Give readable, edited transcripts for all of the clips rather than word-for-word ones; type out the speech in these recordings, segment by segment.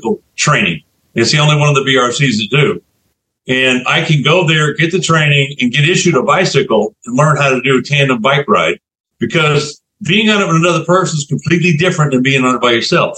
training. It's the only one of the BRCs that do. And I can go there, get the training, and get issued a bicycle and learn how to do a tandem bike ride, because being on it with another person is completely different than being on it by yourself.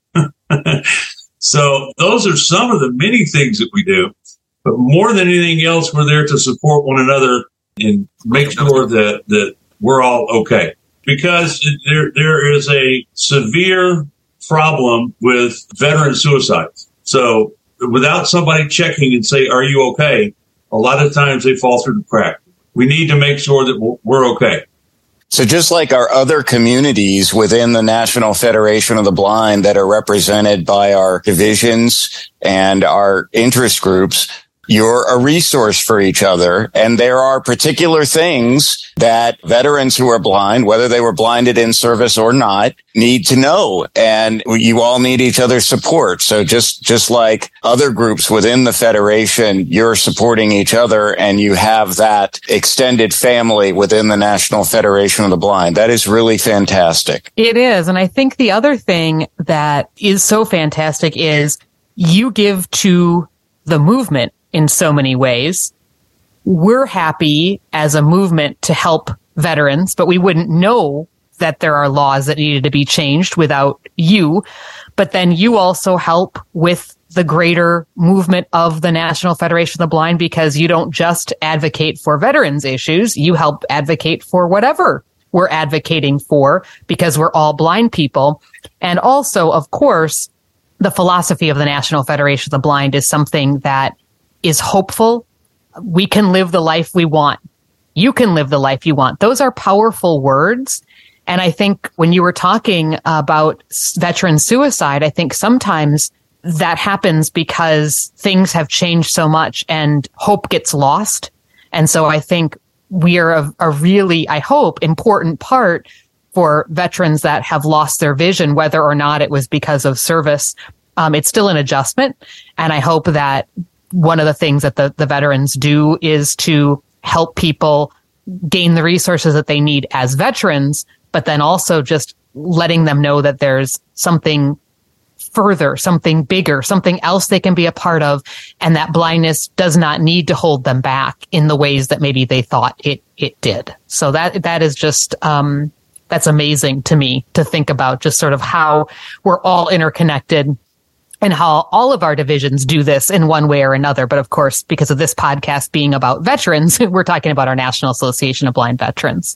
So those are some of the many things that we do. But more than anything else, we're there to support one another and make sure that we're all okay. Because there is a severe problem with veteran suicides. So without somebody checking and say, are you okay? A lot of times they fall through the crack. We need to make sure that we're okay. So just like our other communities within the National Federation of the Blind that are represented by our divisions and our interest groups, you're a resource for each other. And there are particular things that veterans who are blind, whether they were blinded in service or not, need to know. And you all need each other's support. So just like other groups within the Federation, you're supporting each other, and you have that extended family within the National Federation of the Blind. That is really fantastic. It is. And I think the other thing that is so fantastic is you give to the movement in so many ways. We're happy as a movement to help veterans, but we wouldn't know that there are laws that needed to be changed without you. But then you also help with the greater movement of the National Federation of the Blind, because you don't just advocate for veterans issues, you help advocate for whatever we're advocating for, because we're all blind people. And also, of course, the philosophy of the National Federation of the Blind is something that is hopeful. We can live the life we want. You can live the life you want. Those are powerful words. And I think when you were talking about veteran suicide, I think sometimes that happens because things have changed so much and hope gets lost. And so I think we are a really, I hope, important part for veterans that have lost their vision, whether or not it was because of service. It's still an adjustment. And I hope that one of the things that the veterans do is to help people gain the resources that they need as veterans, but then also just letting them know that there's something further, something bigger, something else they can be a part of, and that blindness does not need to hold them back in the ways that maybe they thought it did. So that is just, that's amazing to me to think about, just sort of how we're all interconnected and how all of our divisions do this in one way or another. But of course, because of this podcast being about veterans, we're talking about our National Association of Blind Veterans.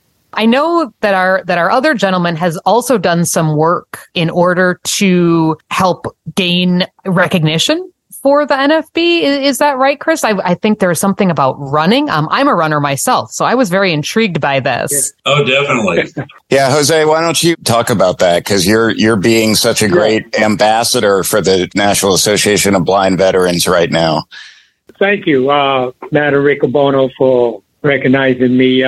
I know that our other gentleman has also done some work in order to help gain recognition for the NFB. Is that right, Chris? I think there's something about running. I'm a runner myself, so I was very intrigued by this. Oh, definitely. Yeah, Jose, why don't you talk about that? Because you're being such a great ambassador for the National Association of Blind Veterans right now. Thank you, Matt Riccobono, for recognizing me.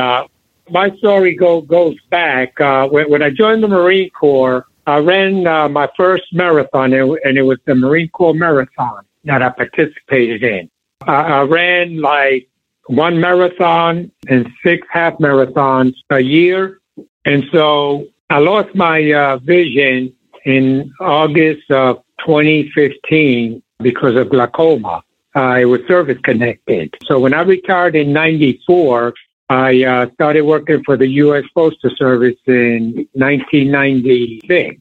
My story goes back. When I joined the Marine Corps, I ran my first marathon, and it was the Marine Corps Marathon that I participated in. I ran like one marathon and 6 half marathons a year. And so I lost my vision in August of 2015 because of glaucoma. It was service connected. So when I retired in 94, I started working for the U.S. Postal Service in 1996.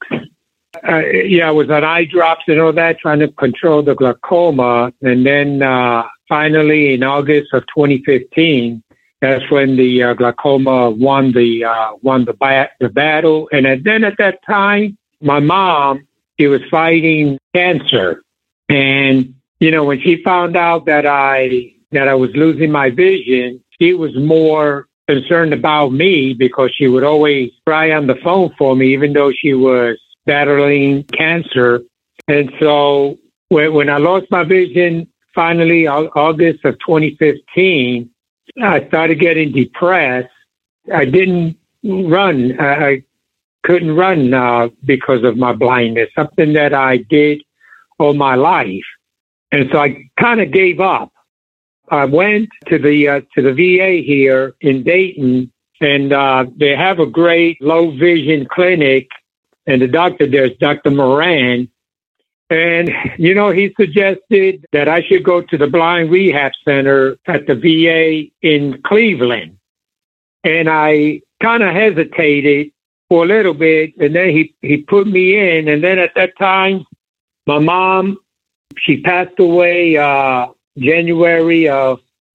I was on eye drops and all that, trying to control the glaucoma. And then finally, in August of 2015, that's when the glaucoma won the battle. And then at that time, my mom, she was fighting cancer. And, when she found out that I was losing my vision, she was more concerned about me, because she would always cry on the phone for me, even though she was battling cancer. And so when I lost my vision, finally, August of 2015, I started getting depressed. I didn't run. I couldn't run because of my blindness, something that I did all my life. And so I kind of gave up. I went to the VA here in Dayton, and they have a great low vision clinic, and the doctor there is Dr. Moran. And, he suggested that I should go to the Blind Rehab Center at the VA in Cleveland. And I kind of hesitated for a little bit, and then he put me in. And then at that time, my mom, she passed away January of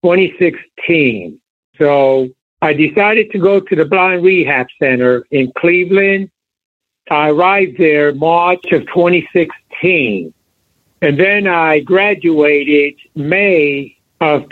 2016. So I decided to go to the Blind Rehab Center in Cleveland. I arrived there March of 2016. And then I graduated May of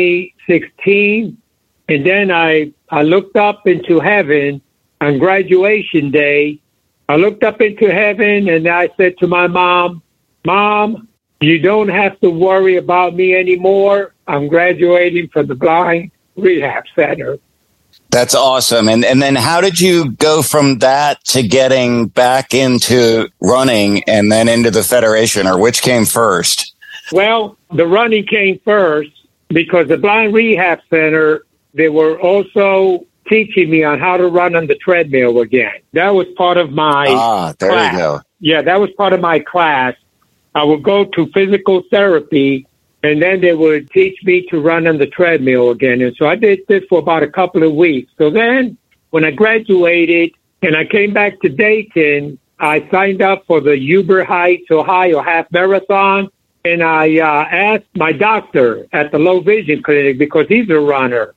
2016. And then I looked up into heaven on graduation day. I looked up into heaven and I said to my mom, Mom, you don't have to worry about me anymore. I'm graduating from the Blind Rehab Center. That's awesome. And then how did you go from that to getting back into running and then into the Federation, or which came first? Well, the running came first because the Blind Rehab Center, they were also teaching me on how to run on the treadmill again. That was part of my class. You go. Yeah, that was part of my class. I would go to physical therapy, and then they would teach me to run on the treadmill again. And so I did this for about a couple of weeks. So then when I graduated and I came back to Dayton, I signed up for the Huber Heights, Ohio half marathon. And I asked my doctor at the low vision clinic, because he's a runner.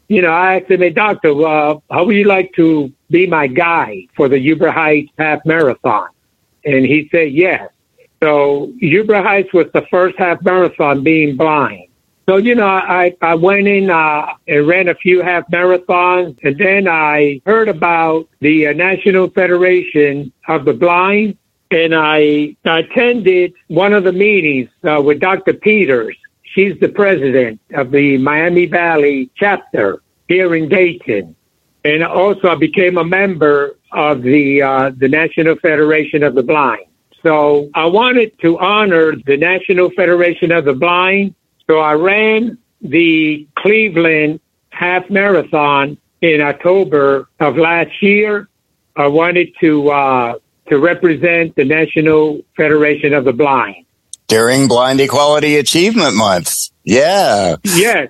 I asked him, hey, doctor, how would you like to be my guide for the Huber Heights half marathon? And he said, yes. So Huber Heights was the first half marathon being blind. So, I went in and ran a few half marathons. And then I heard about the National Federation of the Blind. And I attended one of the meetings with Dr. Peters. She's the president of the Miami Valley chapter here in Dayton. And also I became a member of the National Federation of the Blind. So I wanted to honor the National Federation of the Blind. So I ran the Cleveland half marathon in October of last year. I wanted to represent the National Federation of the Blind. During Blind Equality Achievement Month. Yeah. Yes.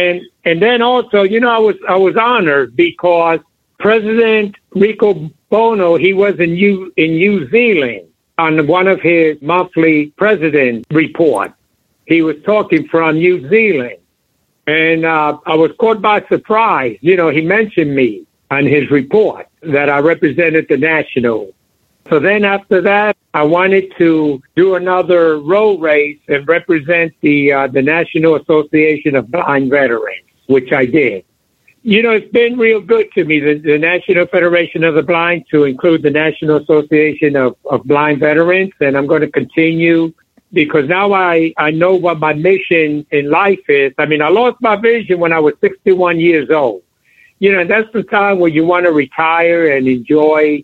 And then also, I was honored because President Rico Bono, he was in New Zealand on one of his monthly president report. He was talking from New Zealand. And I was caught by surprise. He mentioned me on his report that I represented the national. So then after that, I wanted to do another road race and represent the National Association of Blind Veterans, which I did. It's been real good to me, the National Federation of the Blind, to include the National Association of Blind Veterans. And I'm going to continue because now I know what my mission in life is. I mean, I lost my vision when I was 61 years old. And that's the time where you want to retire and enjoy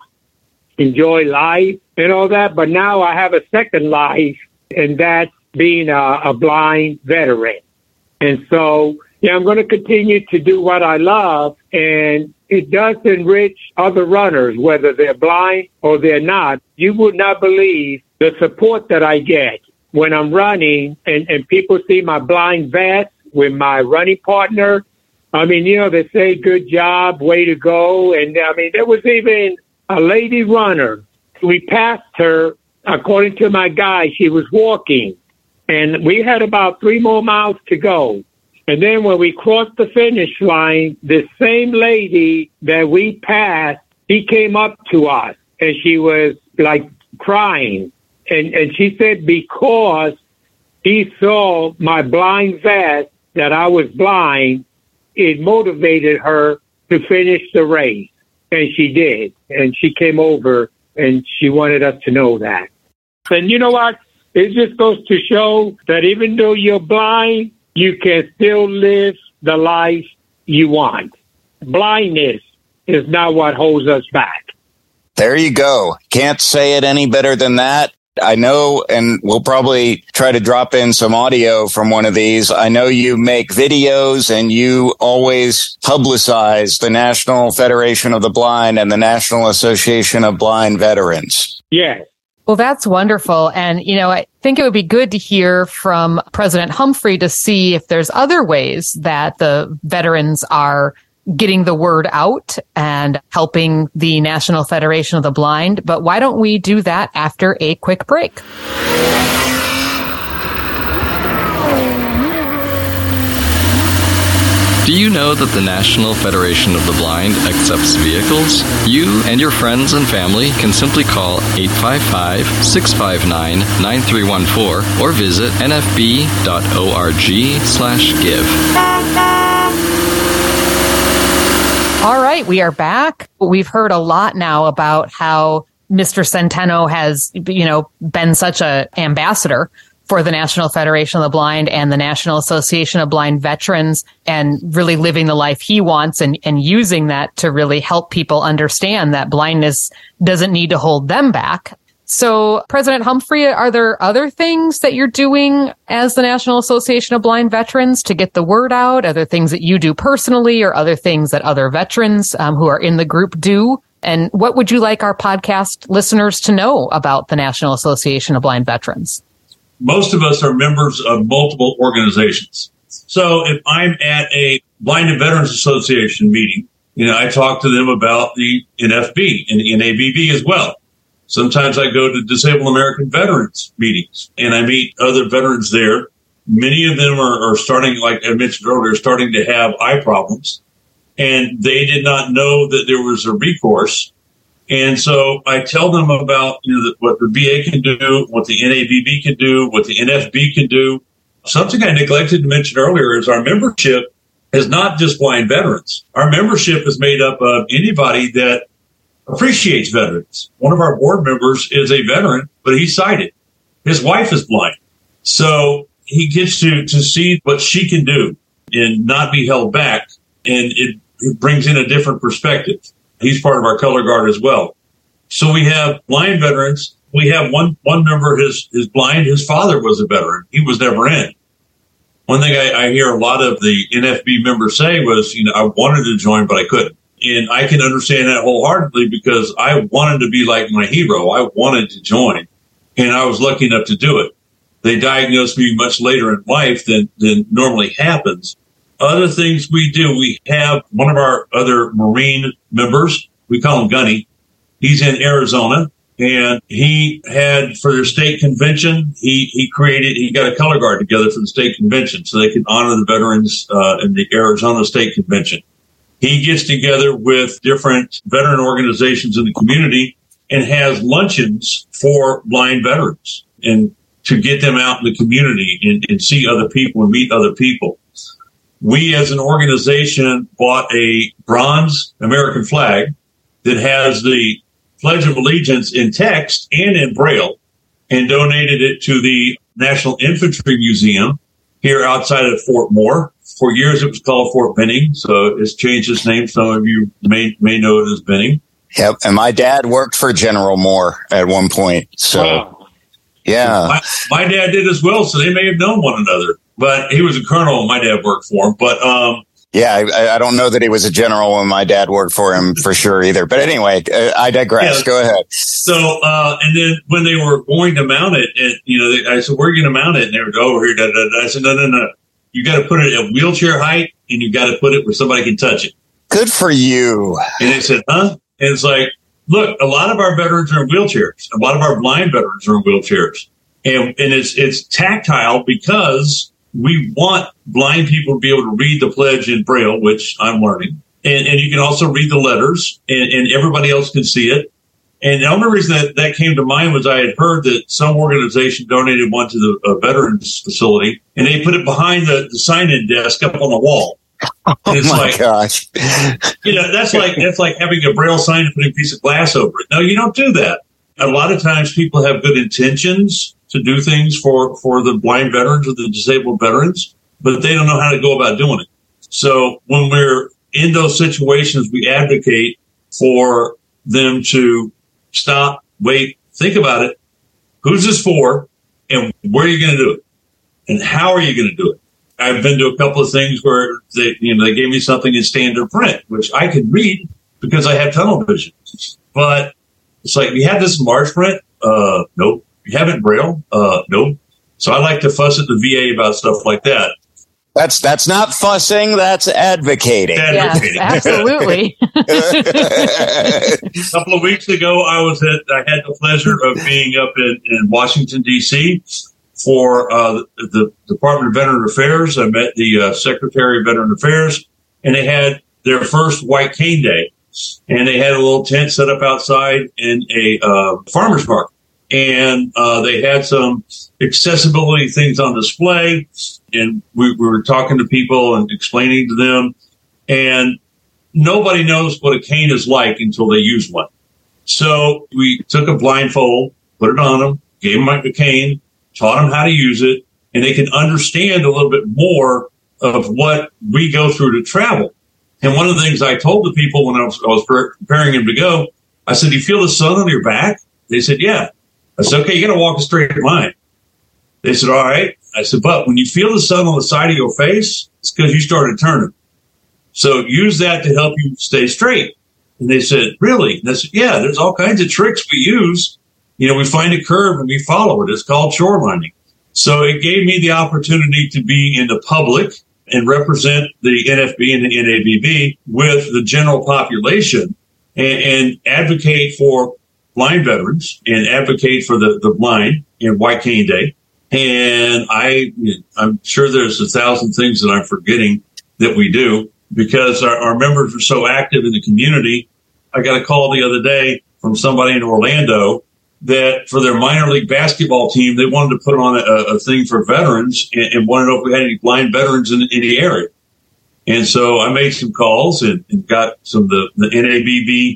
life and all that. But now I have a second life, and that's being a blind veteran. And so, I'm going to continue to do what I love, and it does enrich other runners, whether they're blind or they're not. You would not believe the support that I get when I'm running and people see my blind vest with my running partner. I mean, they say, good job, way to go. And I mean, there was even a lady runner. We passed her, according to my guide, she was walking, and we had about 3 more miles to go. And then when we crossed the finish line, the same lady that we passed, she came up to us, and she was like crying. And she said because he saw my blind vest, that I was blind, it motivated her to finish the race. And she did. And she came over and she wanted us to know that. And you know what? It just goes to show that even though you're blind, you can still live the life you want. Blindness is not what holds us back. There you go. Can't say it any better than that. I know, and we'll probably try to drop in some audio from one of these. I know you make videos and you always publicize the National Federation of the Blind and the National Association of Blind Veterans. Yes. Well, that's wonderful. And, I think it would be good to hear from President Humphrey to see if there's other ways that the veterans are getting the word out and helping the National Federation of the Blind. But why don't we do that after a quick break? Do you know that the National Federation of the Blind accepts vehicles? You and your friends and family can simply call 855-659-9314 or visit nfb.org/give. All right, we are back. We've heard a lot now about how Mr. Centeno has, been such an ambassador for the National Federation of the Blind and the National Association of Blind Veterans, and really living the life he wants and using that to really help people understand that blindness doesn't need to hold them back. So, President Humphrey, are there other things that you're doing as the National Association of Blind Veterans to get the word out? Are there things that you do personally or other things that other veterans who are in the group do? And what would you like our podcast listeners to know about the National Association of Blind Veterans? Most of us are members of multiple organizations. So if I'm at a Blind and Veterans Association meeting, I talk to them about the NFB and the NABV as well. Sometimes I go to Disabled American Veterans meetings and I meet other veterans there. Many of them are starting, like I mentioned earlier, starting to have eye problems, and they did not know that there was a recourse. And so I tell them about what the VA can do, what the NABV can do, what the NFB can do. Something I neglected to mention earlier is our membership is not just blind veterans. Our membership is made up of anybody that appreciates veterans. One of our board members is a veteran, but he's sighted. His wife is blind. So he gets to see what she can do and not be held back. And it brings in a different perspective. He's part of our color guard as well. So we have blind veterans. We have one member is blind. His father was a veteran. He was never in. One thing I hear a lot of the NFB members say was, I wanted to join, but I couldn't. And I can understand that wholeheartedly because I wanted to be like my hero. I wanted to join, and I was lucky enough to do it. They diagnosed me much later in life than normally happens. Other things we do, we have one of our other Marine members, we call him Gunny. He's in Arizona, and he had, for their state convention, he got a color guard together for the state convention so they could honor the veterans in the Arizona State Convention. He gets together with different veteran organizations in the community and has luncheons for blind veterans and to get them out in the community and see other people and meet other people. We as an organization bought a bronze American flag that has the Pledge of Allegiance in text and in Braille and donated it to the National Infantry Museum here outside of Fort Moore. For years it was called Fort Benning, so it's changed its name. Some of you may know it as Benning. Yep, and my dad worked for General Moore at one point. So, wow. Yeah. My dad did as well, so they may have known one another. But he was a colonel and my dad worked for him. But yeah, I don't know that he was a general when my dad worked for him for sure either. But anyway, I digress. Yeah. Go ahead. So, and then when they were going to mount it, and I said, "Where are you going to mount it?" And they would go over here. I said, "No. You got to put it at wheelchair height, and you got to put it where somebody can touch it." Good for you. And they said, "Huh?" And it's like, look, a lot of our veterans are in wheelchairs. A lot of our blind veterans are in wheelchairs, and it's tactile because we want blind people to be able to read the pledge in Braille, which I'm learning. And you can also read the letters, and everybody else can see it. And the only reason that came to mind was I had heard that some organization donated one to the veterans facility, and they put it behind the sign-in desk up on the wall. Oh my gosh. That's like having a Braille sign and putting a piece of glass over it. No, you don't do that. A lot of times people have good intentions to do things for the blind veterans or the disabled veterans, but they don't know how to go about doing it. So when we're in those situations, we advocate for them to stop, wait, think about it. Who's this for? And where are you going to do it? And how are you going to do it? I've been to a couple of things where they gave me something in standard print, which I can read because I have tunnel vision. But it's like, we have this in large print. Nope. You haven't Braille? Nope. So I like to fuss at the VA about stuff like that. That's not fussing, that's advocating. Yes, absolutely. A couple of weeks ago, I had the pleasure of being up in Washington, D.C. for the Department of Veteran Affairs. I met the Secretary of Veteran Affairs, and they had their first White Cane Day. And they had a little tent set up outside in a farmer's market. And they had some accessibility things on display. And we were talking to people and explaining to them. And nobody knows what a cane is like until they use one. So we took a blindfold, put it on them, gave them a cane, taught them how to use it, and they can understand a little bit more of what we go through to travel. And one of the things I told the people when I was preparing them to go, I said, "Do you feel the sun on your back?" They said, "Yeah." I said, "Okay, you got to walk a straight line." They said, "All right." I said, "But when you feel the sun on the side of your face, it's because you started turning. So use that to help you stay straight." And they said, "Really?" And I said, "Yeah, there's all kinds of tricks we use. We find a curve and we follow it. It's called shorelining." So it gave me the opportunity to be in the public and represent the NFB and the NABB with the general population and advocate for blind veterans and advocate for the blind in White Cane Day. And I'm sure there's 1,000 things that I'm forgetting that we do because our members are so active in the community. I got a call the other day from somebody in Orlando that for their minor league basketball team, they wanted to put on a thing for veterans and wanted to know if we had any blind veterans in the area. And so I made some calls and got some of the NABB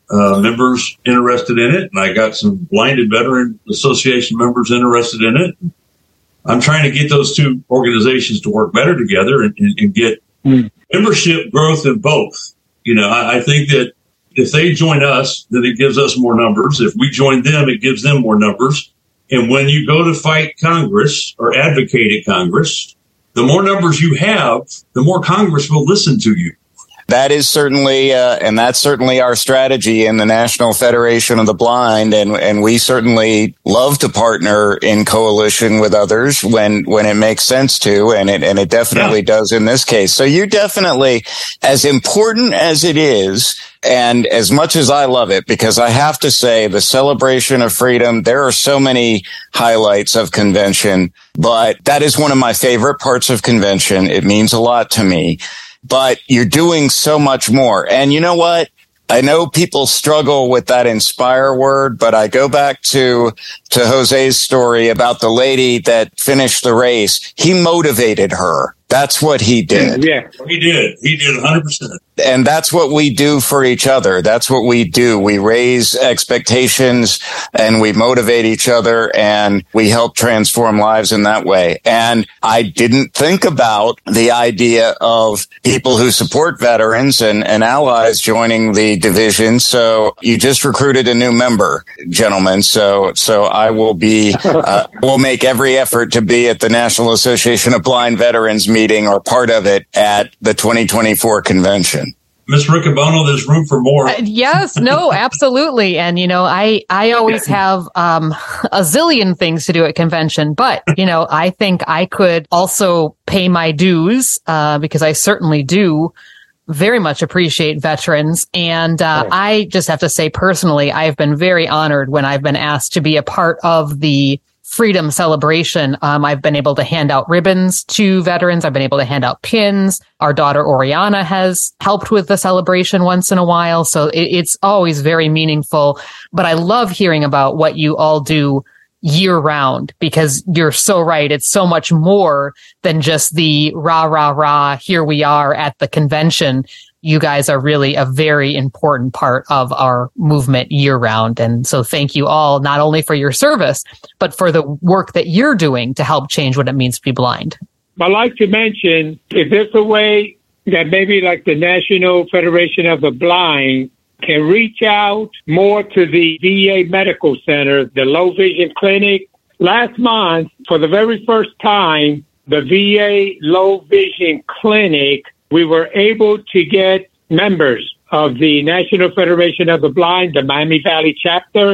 members interested in it. And I got some Blinded Veteran Association members interested in it. I'm trying to get those two organizations to work better together and get membership growth in both. I think that if they join us, then it gives us more numbers. If we join them, it gives them more numbers. And when you go to fight Congress or advocate at Congress, the more numbers you have, the more Congress will listen to you. That is certainly, and that's certainly our strategy in the National Federation of the Blind. And we certainly love to partner in coalition with others when it makes sense to. And it definitely does in this case. So you definitely, as important as it is, and as much as I love it, because I have to say the celebration of freedom, there are so many highlights of convention, but that is one of my favorite parts of convention. It means a lot to me. But you're doing so much more. And you know what? I know people struggle with that inspire word, but I go back to Jose's story about the lady that finished the race. He motivated her. That's what he did. Yeah, he did. He did 100%. And that's what we do for each other. That's what we do. We raise expectations and we motivate each other and we help transform lives in that way. And I didn't think about the idea of people who support veterans and allies joining the division. So you just recruited a new member, gentlemen. So I will be, we'll make every effort to be at the National Association of Blind Veterans meeting or part of it at the 2024 convention. Ms. Riccobono, there's room for more. Yes, no, absolutely. And, I always have a zillion things to do at convention, but, I think I could also pay my dues because I certainly do very much appreciate veterans. And I just have to say personally, I've been very honored when I've been asked to be a part of the Freedom Celebration. I've been able to hand out ribbons to veterans. I've been able to hand out pins. Our daughter Oriana has helped with the celebration once in a while. So it's always very meaningful. But I love hearing about what you all do year round, because you're so right. It's so much more than just the rah, rah, rah. Here we are at the convention. You guys are really a very important part of our movement year round. And so thank you all, not only for your service, but for the work that you're doing to help change what it means to be blind. I'd like to mention, if there's a way that maybe like the National Federation of the Blind can reach out more to the VA Medical Center, the low vision clinic. Last month, for the very first time, the VA low vision clinic, we were able to get members of the National Federation of the Blind, the Miami Valley chapter,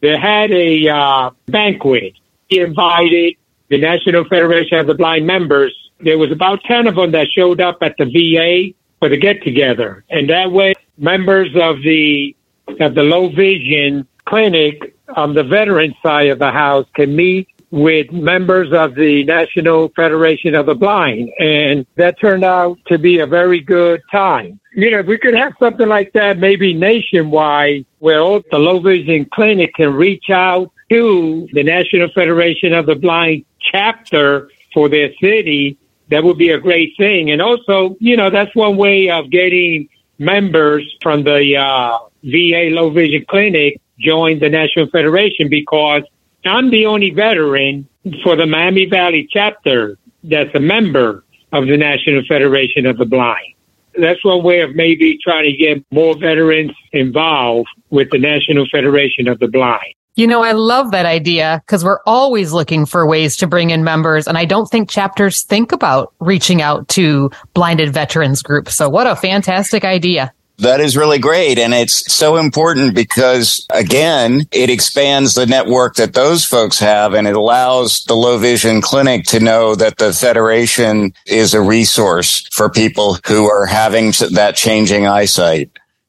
they had a banquet. He invited the National Federation of the Blind members. There was about 10 of them that showed up at the VA for the get-together. And that way, members of the low vision clinic on the veteran side of the house can meet with members of the National Federation of the Blind. And that turned out to be a very good time. You know, if we could have something like that, maybe nationwide, where all the low vision clinic can reach out to the National Federation of the Blind chapter for their city, that would be a great thing. And also, you know, that's one way of getting members from the VA low vision clinic join the National Federation, because I'm the only veteran for the Miami Valley chapter that's a member of the National Federation of the Blind. That's one way of maybe trying to get more veterans involved with the National Federation of the Blind. You know, I love that idea because we're always looking for ways to bring in members. And I don't think chapters think about reaching out to blinded veterans groups. So what a fantastic idea. That is really great. And it's so important because, again, it expands the network that those folks have, and it allows the low vision clinic to know that the Federation is a resource for people who are having that changing eyesight.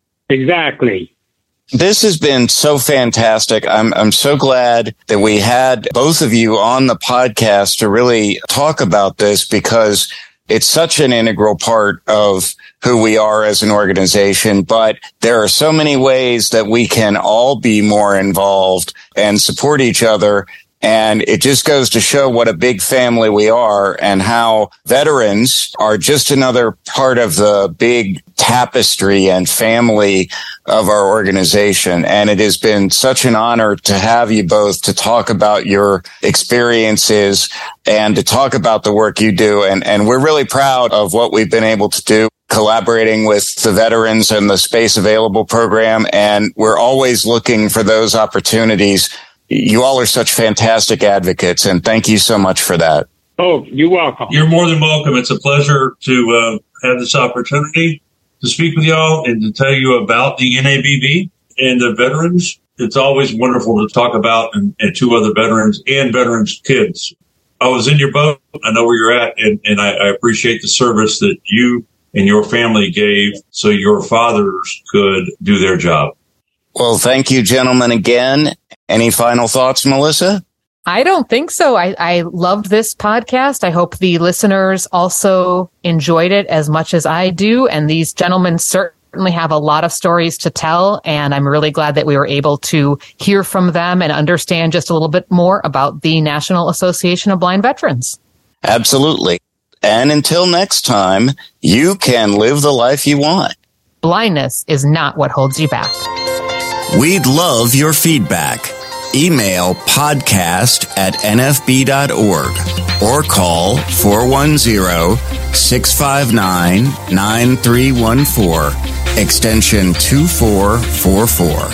Exactly. This has been so fantastic. I'm so glad that we had both of you on the podcast to really talk about this, because it's such an integral part of who we are as an organization. But there are so many ways that we can all be more involved and support each other. And it just goes to show what a big family we are, and how veterans are just another part of the big tapestry and family of our organization. And it has been such an honor to have you both to talk about your experiences and to talk about the work you do. And we're really proud of what we've been able to do, collaborating with the Veterans and the Space Available program. And we're always looking for those opportunities. You all are such fantastic advocates, and thank you so much for that. Oh, you're welcome. You're more than welcome. It's a pleasure to have this opportunity to speak with y'all and to tell you about the NABB and the veterans. It's always wonderful to talk about and to other veterans and veterans' kids. I was in your boat. I know where you're at, and I appreciate the service that you and your family gave so your fathers could do their job. Well, thank you, gentlemen, again. Any final thoughts, Melissa? I don't think so. I loved this podcast. I hope the listeners also enjoyed it as much as I do. And these gentlemen certainly have a lot of stories to tell. And I'm really glad that we were able to hear from them and understand just a little bit more about the National Association of Blind Veterans. Absolutely. And until next time, you can live the life you want. Blindness is not what holds you back. We'd love your feedback. Email podcast@nfb.org or call 410-659-9314, extension 2444.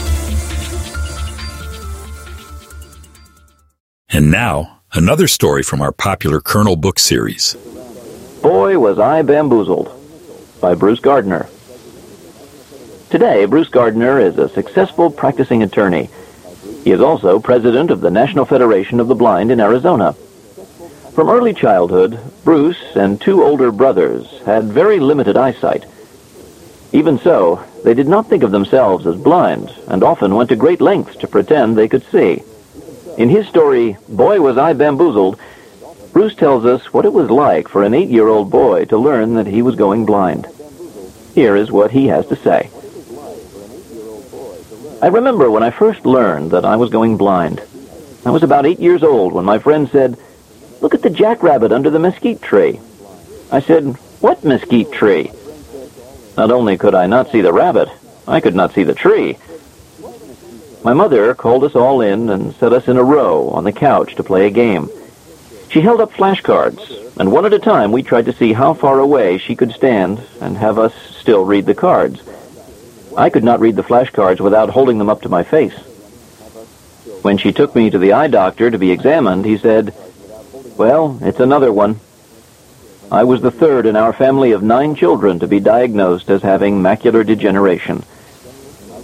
And now, another story from our popular Colonel book series. Boy, Was I Bamboozled by Bruce Gardner. Today, Bruce Gardner is a successful practicing attorney. He is also president of the National Federation of the Blind in Arizona. From early childhood, Bruce and two older brothers had very limited eyesight. Even so, they did not think of themselves as blind and often went to great lengths to pretend they could see. In his story, Boy, Was I Bamboozled, Bruce tells us what it was like for an 8-year-old boy to learn that he was going blind. Here is what he has to say. I remember when I first learned that I was going blind. I was about 8 years old when my friend said, "Look at the jackrabbit under the mesquite tree." I said, "What mesquite tree?" Not only could I not see the rabbit, I could not see the tree. My mother called us all in and set us in a row on the couch to play a game. She held up flashcards, and one at a time we tried to see how far away she could stand and have us still read the cards. I could not read the flashcards without holding them up to my face. When she took me to the eye doctor to be examined, he said, "Well, it's another one." I was the third in our family of 9 children to be diagnosed as having macular degeneration.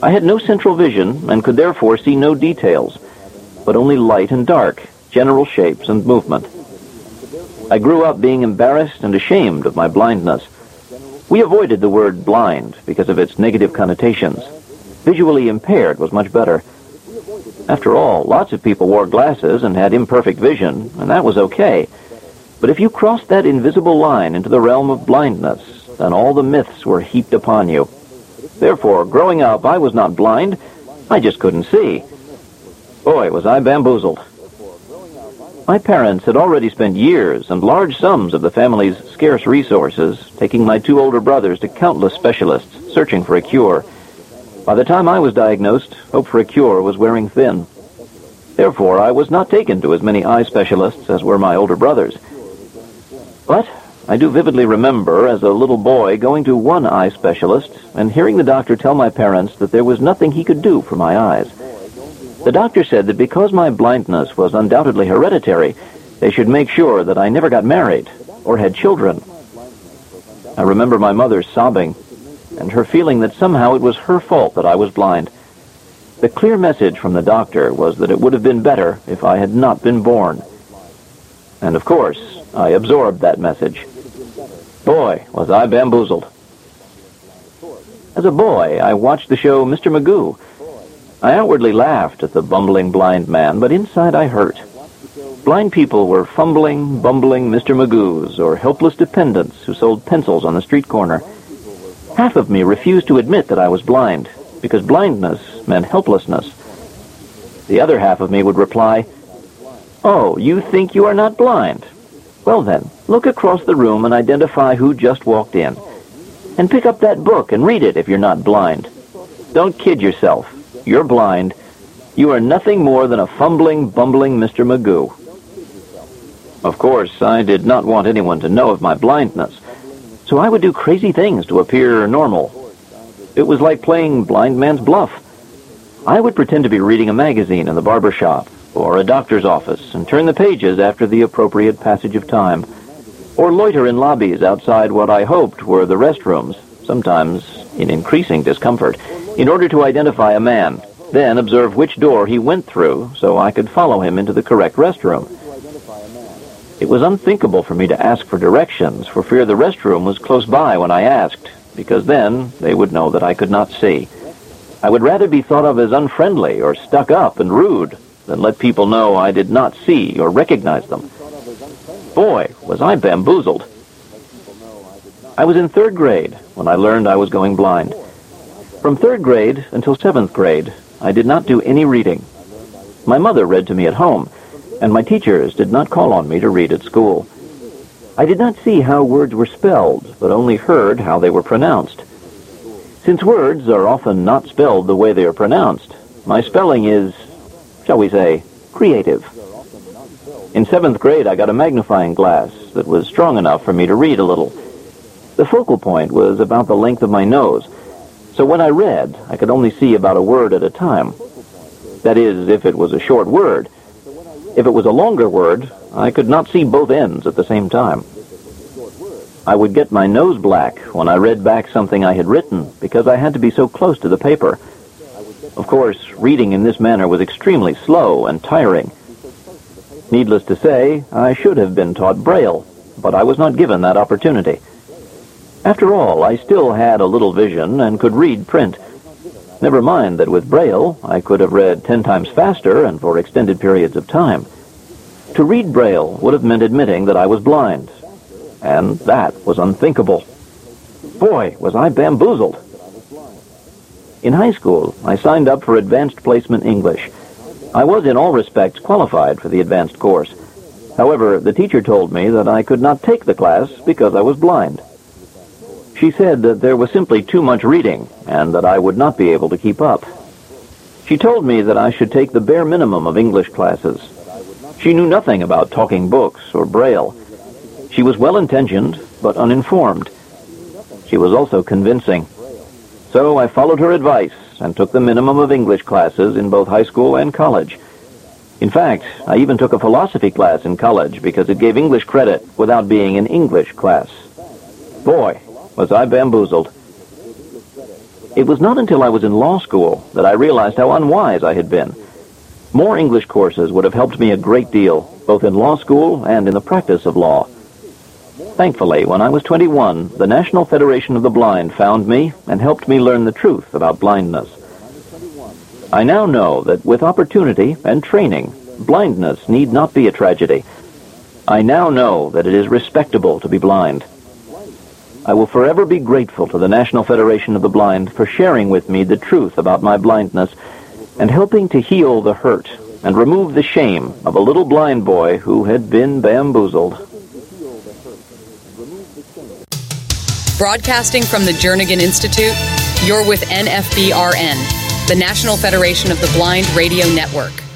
I had no central vision and could therefore see no details, but only light and dark, general shapes and movement. I grew up being embarrassed and ashamed of my blindness. We avoided the word blind because of its negative connotations. Visually impaired was much better. After all, lots of people wore glasses and had imperfect vision, and that was okay. But if you crossed that invisible line into the realm of blindness, then all the myths were heaped upon you. Therefore, growing up, I was not blind. I just couldn't see. Boy, was I bamboozled. My parents had already spent years and large sums of the family's scarce resources taking my two older brothers to countless specialists searching for a cure. By the time I was diagnosed, hope for a cure was wearing thin. Therefore, I was not taken to as many eye specialists as were my older brothers. But I do vividly remember as a little boy going to one eye specialist and hearing the doctor tell my parents that there was nothing he could do for my eyes. The doctor said that because my blindness was undoubtedly hereditary, they should make sure that I never got married or had children. I remember my mother sobbing and her feeling that somehow it was her fault that I was blind. The clear message from the doctor was that it would have been better if I had not been born. And of course, I absorbed that message. Boy, was I bamboozled. As a boy, I watched the show Mr. Magoo. I outwardly laughed at the bumbling blind man, but inside I hurt. Blind people were fumbling, bumbling Mr. Magoos, or helpless dependents who sold pencils on the street corner. Half of me refused to admit that I was blind, because blindness meant helplessness. The other half of me would reply, "Oh, you think you are not blind? Well then, look across the room and identify who just walked in. And pick up that book and read it if you're not blind. Don't kid yourself. You're blind. You are nothing more than a fumbling, bumbling Mr. Magoo." Of course, I did not want anyone to know of my blindness, so I would do crazy things to appear normal. It was like playing blind man's bluff. I would pretend to be reading a magazine in the barber shop or a doctor's office and turn the pages after the appropriate passage of time, or loiter in lobbies outside what I hoped were the restrooms, sometimes in increasing discomfort, in order to identify a man, then observe which door he went through so I could follow him into the correct restroom. It was unthinkable for me to ask for directions for fear the restroom was close by when I asked, because then they would know that I could not see. I would rather be thought of as unfriendly or stuck up and rude than let people know I did not see or recognize them. Boy, was I bamboozled. I was in 3rd grade when I learned I was going blind. From 3rd grade until 7th grade, I did not do any reading. My mother read to me at home, and my teachers did not call on me to read at school. I did not see how words were spelled, but only heard how they were pronounced. Since words are often not spelled the way they are pronounced, my spelling is, shall we say, creative. In 7th grade, I got a magnifying glass that was strong enough for me to read a little. The focal point was about the length of my nose, so when I read, I could only see about a word at a time. That is, if it was a short word. If it was a longer word, I could not see both ends at the same time. I would get my nose black when I read back something I had written because I had to be so close to the paper. Of course, reading in this manner was extremely slow and tiring. Needless to say, I should have been taught Braille, but I was not given that opportunity. After all, I still had a little vision and could read print. Never mind that with Braille, I could have read 10 times faster and for extended periods of time. To read Braille would have meant admitting that I was blind, and that was unthinkable. Boy, was I bamboozled. In high school, I signed up for Advanced Placement English. I was in all respects qualified for the advanced course. However, the teacher told me that I could not take the class because I was blind. She said that there was simply too much reading and that I would not be able to keep up. She told me that I should take the bare minimum of English classes. She knew nothing about talking books or Braille. She was well-intentioned, but uninformed. She was also convincing. So I followed her advice and took the minimum of English classes in both high school and college. In fact, I even took a philosophy class in college because it gave English credit without being an English class. Boy, was I bamboozled. It was not until I was in law school that I realized how unwise I had been. More English courses would have helped me a great deal, both in law school and in the practice of law. Thankfully, when I was 21, the National Federation of the Blind found me and helped me learn the truth about blindness. I now know that with opportunity and training, blindness need not be a tragedy. I now know that it is respectable to be blind. I will forever be grateful to the National Federation of the Blind for sharing with me the truth about my blindness and helping to heal the hurt and remove the shame of a little blind boy who had been bamboozled. Broadcasting from the Jernigan Institute, you're with NFBRN, the National Federation of the Blind Radio Network.